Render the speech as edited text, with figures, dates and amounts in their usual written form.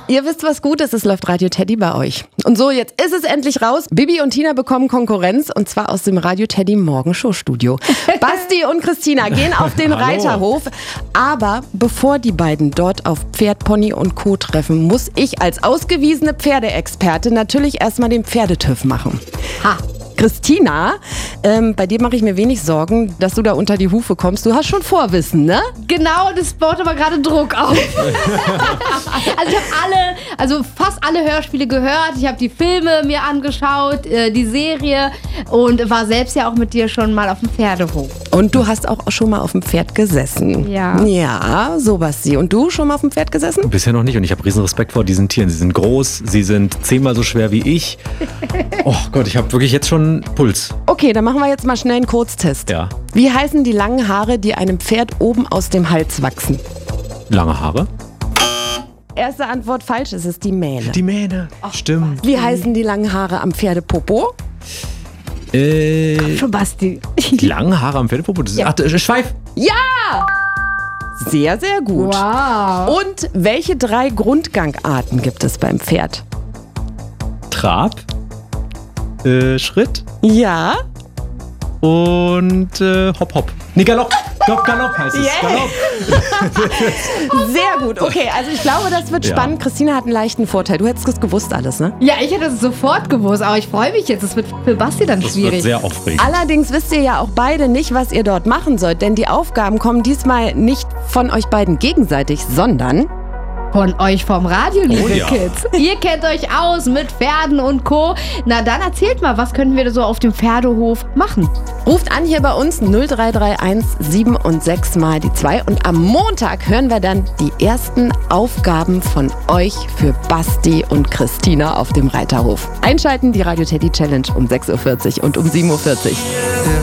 Ihr wisst, was gut ist, es läuft Radio Teddy bei euch. Und so, jetzt ist es endlich raus. Bibi und Tina bekommen Konkurrenz und zwar aus dem Radio Teddy Morgenshow-Studio. Basti und Christina gehen auf den Reiterhof. Aber bevor die beiden dort auf Pferd, Pony und Co. treffen, muss ich als ausgewiesene Pferdeexperte natürlich erstmal den Pferdetüv machen. Ha! Christina, bei dir mache ich mir wenig Sorgen, dass du da unter die Hufe kommst. Du hast schon Vorwissen, ne? Genau, das baut aber gerade Druck auf. Also ich habe fast alle Hörspiele gehört. Ich habe die Filme mir angeschaut, die Serie und war selbst ja auch mit dir schon mal auf dem Pferdehof. Und du hast auch schon mal auf dem Pferd gesessen. Ja. Ja, so Basti. Und du schon mal auf dem Pferd gesessen? Bisher noch nicht und ich habe riesen Respekt vor diesen Tieren. Sie sind groß, sie sind 10-mal so schwer wie ich. Oh Gott, ich habe wirklich jetzt schon Puls. Okay, dann machen wir jetzt mal schnell einen Kurztest. Ja. Wie heißen die langen Haare, die einem Pferd oben aus dem Hals wachsen? Lange Haare? Erste Antwort falsch, es ist die Mähne. Die Mähne. Ach, stimmt. Wie heißen die langen Haare am Pferdepopo? Schon Basti. Die langen Haare am Pferdepopo? Das ist, ach, Schweif. Ja! Sehr, sehr gut. Wow. Und welche 3 Grundgangarten gibt es beim Pferd? Trab. Schritt. Ja? Und Hopp, Hopp. Nee, Galopp. Galopp heißt es. Yeah. Galopp. Sehr gut. Okay, also ich glaube, das wird spannend. Christina hat einen leichten Vorteil. Du hättest es gewusst alles, ne? Ja, ich hätte es sofort gewusst, aber ich freue mich jetzt. Das wird für Basti dann Das schwierig. wird sehr aufregend. Allerdings wisst ihr ja auch beide nicht, was ihr dort machen sollt, denn die Aufgaben kommen diesmal nicht von euch beiden gegenseitig, sondern Von euch vom Radio, liebe ja. Kids. Ihr kennt euch aus mit Pferden und Co. Na dann erzählt mal, was können wir so auf dem Pferdehof machen? ruft an hier bei uns 0331 7 und 6 mal die 2 und am Montag hören wir dann die ersten Aufgaben von euch für Basti und Christina auf dem Reiterhof. Einschalten die Radio Teddy Challenge um 6.40 Uhr und um 7.40 Uhr.